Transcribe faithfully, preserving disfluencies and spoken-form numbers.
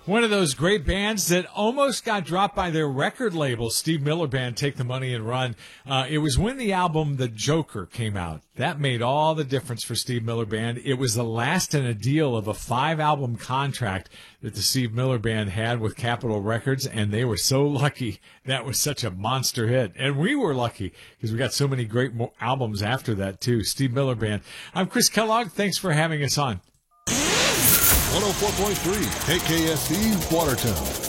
One of those great bands that almost got dropped by their record label, Steve Miller Band, Take the Money and Run. Uh, it was when the album The Joker came out. That made all the difference for Steve Miller Band. It was the last in a deal of a five-album contract that the Steve Miller Band had with Capitol Records, and they were so lucky that was such a monster hit. And we were lucky because we got so many great mo- albums after that, too. Steve Miller Band. I'm Chris Kellogg. Thanks for having us on. one oh four point three K K S C Watertown.